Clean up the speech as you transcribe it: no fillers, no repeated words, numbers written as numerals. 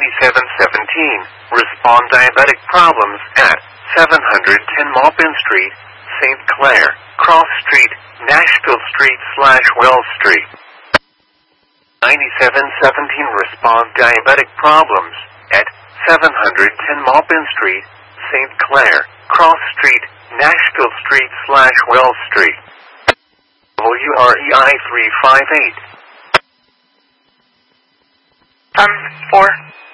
9717, respond diabetic problems at 710 Maupin Street, St. Clair, Cross Street, Nashville Street/Wells Street. 9717, respond diabetic problems at 710 Maupin Street, St. Clair, Cross Street, Nashville Street/Wells Street. WREI 358. 4.